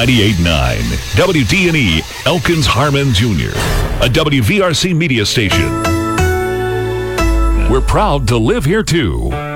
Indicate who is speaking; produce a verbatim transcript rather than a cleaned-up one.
Speaker 1: ninety-eight point nine W D and E, Elkins Harmon Junior, a W V R C media station. We're proud to live here too.